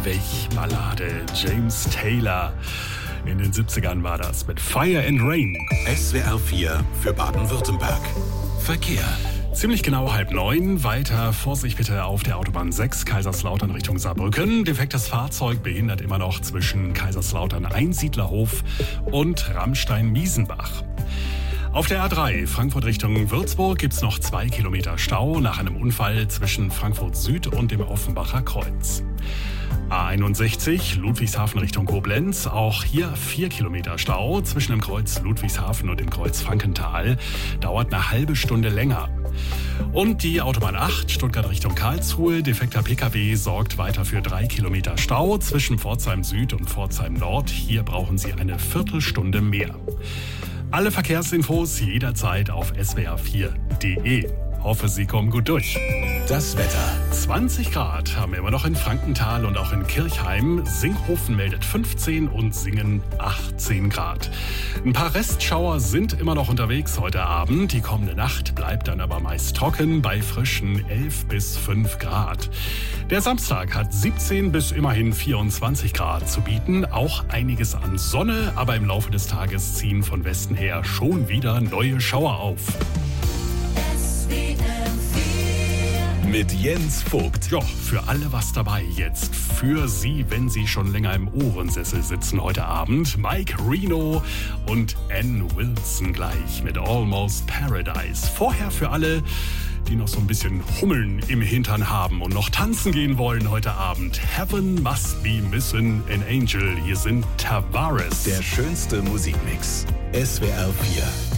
Welch Ballade, James Taylor. In den 70ern war das mit Fire and Rain. SWR 4 für Baden-Württemberg. Verkehr. Ziemlich genau 8:30. Weiter Vorsicht bitte auf der Autobahn 6 Kaiserslautern Richtung Saarbrücken. Defektes Fahrzeug behindert immer noch zwischen Kaiserslautern Einsiedlerhof und Rammstein-Miesenbach. Auf der A3 Frankfurt Richtung Würzburg gibt's noch 2 Kilometer Stau nach einem Unfall zwischen Frankfurt Süd und dem Offenbacher Kreuz. A61 Ludwigshafen Richtung Koblenz, auch hier 4 Kilometer Stau zwischen dem Kreuz Ludwigshafen und dem Kreuz Frankenthal, dauert eine halbe Stunde länger. Und die Autobahn 8 Stuttgart Richtung Karlsruhe, defekter Pkw sorgt weiter für 3 Kilometer Stau zwischen Pforzheim Süd und Pforzheim Nord, hier brauchen Sie eine Viertelstunde mehr. Alle Verkehrsinfos jederzeit auf swr4.de. Hoffe, Sie kommen gut durch. Das Wetter. 20 Grad haben wir immer noch in Frankenthal und auch in Kirchheim. Singhofen meldet 15 und Singen 18 Grad. Ein paar Restschauer sind immer noch unterwegs heute Abend. Die kommende Nacht bleibt dann aber meist trocken bei frischen 11 bis 5 Grad. Der Samstag hat 17 bis immerhin 24 Grad zu bieten. Auch einiges an Sonne, aber im Laufe des Tages ziehen von Westen her schon wieder neue Schauer auf. Mit Jens Vogt. Ja, für alle was dabei jetzt. Für Sie, wenn Sie schon länger im Ohrensessel sitzen heute Abend. Mike Reno und Ann Wilson gleich mit Almost Paradise. Vorher für alle, die noch so ein bisschen Hummeln im Hintern haben und noch tanzen gehen wollen heute Abend. Heaven Must Be Missing an Angel. Hier sind Tavares. Der schönste Musikmix. SWR 4.